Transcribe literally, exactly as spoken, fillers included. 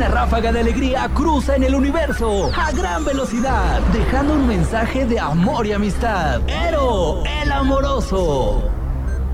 Una ráfaga de alegría cruza en el universo a gran velocidad, dejando un mensaje de amor y amistad. Ero, el amoroso.